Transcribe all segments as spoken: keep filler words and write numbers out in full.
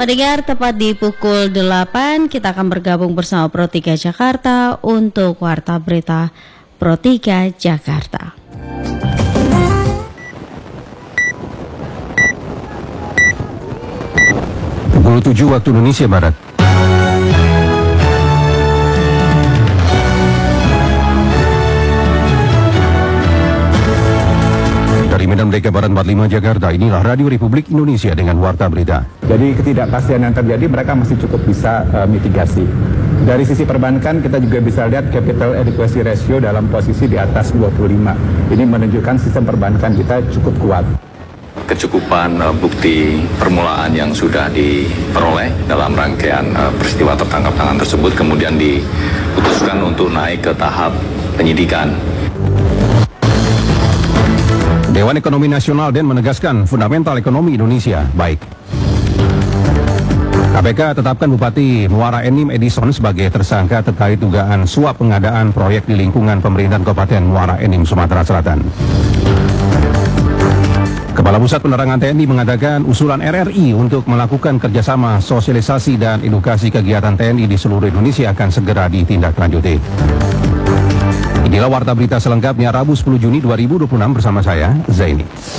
Pendengar, tepat di pukul delapan kita akan bergabung bersama Pro tiga Jakarta untuk Warta Berita Pro tiga Jakarta. Pukul tujuh waktu Indonesia Barat. Dari Medan Merdeka Barat empat puluh lima Jakarta, inilah Radio Republik Indonesia dengan Warta Berita. Jadi ketidakpastian yang terjadi mereka masih cukup bisa uh, mitigasi. Dari sisi perbankan kita juga bisa lihat capital adequacy ratio dalam posisi di atas dua puluh lima. Ini menunjukkan sistem perbankan kita cukup kuat. Kecukupan uh, bukti permulaan yang sudah diperoleh dalam rangkaian uh, peristiwa tertangkap tangan tersebut kemudian diputuskan untuk naik ke tahap penyidikan. Dewan Ekonomi Nasional D E N menegaskan fundamental ekonomi Indonesia baik. K P K tetapkan Bupati Muara Enim Edison sebagai tersangka terkait dugaan suap pengadaan proyek di lingkungan pemerintahan Kabupaten Muara Enim, Sumatera Selatan. Kepala Pusat Penerangan T N I mengatakan usulan R R I untuk melakukan kerjasama sosialisasi dan edukasi kegiatan T N I di seluruh Indonesia akan segera ditindaklanjuti. Inilah Warta Berita selengkapnya Rabu sepuluh Juni dua ribu dua puluh enam bersama saya, Zaini.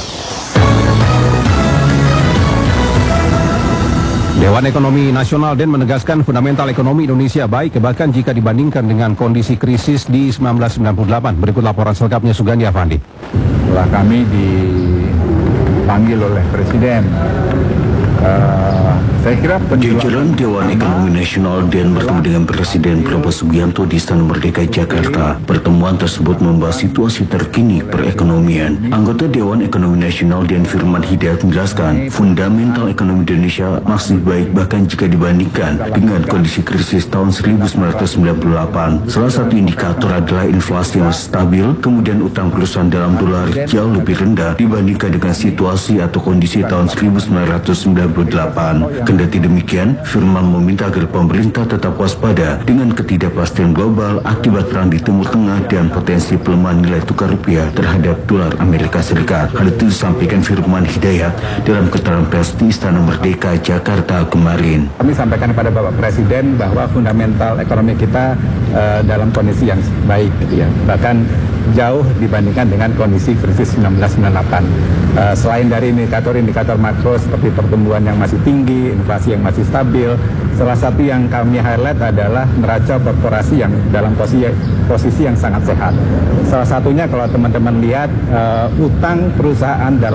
Dewan Ekonomi Nasional D E N menegaskan fundamental ekonomi Indonesia baik bahkan jika dibandingkan dengan kondisi krisis di seribu sembilan ratus sembilan puluh delapan. Berikut laporan selengkapnya Sugandi Avandi. Setelah kami dipanggil oleh Presiden, uh, saya kira jajaran Dewan Ekonomi Nasional D E N bertemu dengan Presiden Prabowo Subianto di Istana Merdeka Jakarta. Pertemuan tersebut membahas situasi terkini perekonomian. Anggota Dewan Ekonomi Nasional D E N Firman Hidayat menjelaskan fundamental ekonomi Indonesia masih baik bahkan jika dibandingkan dengan kondisi krisis tahun seribu sembilan ratus sembilan puluh delapan. Salah satu indikator adalah inflasi yang masih stabil, kemudian utang perusahaan dalam dolar jauh lebih rendah dibandingkan dengan situasi atau kondisi tahun seribu sembilan ratus sembilan puluh delapan. Kendati demikian, Firman meminta agar pemerintah tetap waspada dengan ketidakpastian global akibat perang di Timur Tengah dan potensi pelemahan nilai tukar rupiah terhadap dolar Amerika Serikat. Hal itu disampaikan Firman Hidayat dalam keterangan pers di Istana Merdeka Jakarta kemarin. Kami sampaikan kepada Bapak Presiden bahwa fundamental ekonomi kita uh, dalam kondisi yang baik, gitu ya. Bahkan jauh dibandingkan dengan kondisi krisis seribu sembilan ratus sembilan puluh delapan. Uh, selain dari indikator-indikator makro seperti pertumbuhan yang masih tinggi, inflasi yang masih stabil, salah satu yang kami highlight adalah neraca korporasi yang dalam posisi posisi yang sangat sehat. Salah satunya kalau teman-teman lihat uh, utang perusahaan dalam